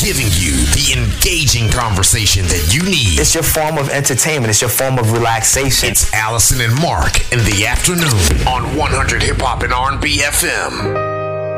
giving you the engaging conversation that you need. It's your form of entertainment. It's your form of relaxation. It's Allison and Mark in the afternoon on 100 Hip Hop and R&B FM.